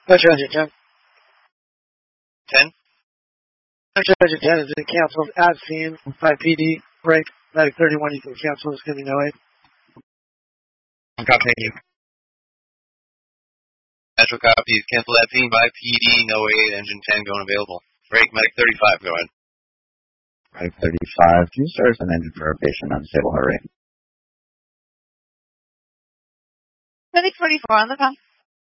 Push engine 10. 10. Push engine 10 is it canceled as seen by PD. Break. Medic 31, you can cancel this getting 08. Copy, thank you. Natural copies. Cancel that scene by PD. No 8. Engine 10 going available. Break. Medic 35. Go ahead. Medic 35. Can you start an engine for a patient unstable heart rate? Medic 44 on the call.